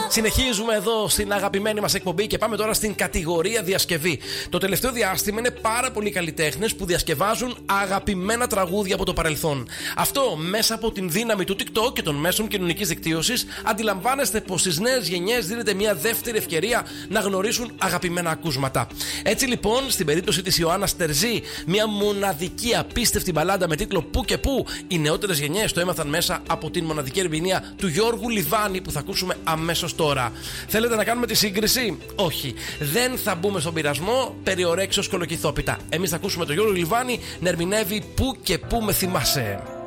Συνεχίζουμε εδώ στην αγαπημένη μας εκπομπή και πάμε τώρα στην κατηγορία διασκευή. Το τελευταίο διάστημα είναι πάρα πολλοί καλλιτέχνες που διασκευάζουν αγαπημένα τραγούδια από το παρελθόν. Αυτό μέσα από την δύναμη του TikTok και των μέσων κοινωνικής δικτύωσης αντιλαμβάνεστε πως στις νέες γενιές δίνεται μια δεύτερη ευκαιρία να γνωρίσουν αγαπημένα ακούσματα. Έτσι λοιπόν, στην περίπτωση της Ιωάννας Τερζή, μια μοναδική απίστευτη μπαλάντα με τίτλο Πού και Πού, οι νεότερες γενιές το έμαθαν μέσα από την μοναδική ερμηνεία του Γιώργου Λιβάνη που θα ακούσουμε αμέσως τώρα. Θέλετε να κάνουμε τη σύγκριση? Όχι. Δεν θα μπούμε στον πειρασμό περί ορέξεως κολοκυθόπιτα. Εμείς θα ακούσουμε τον Γιώργο Λιβάνη να ερμηνεύει Πού και Πού με θυμάσαι.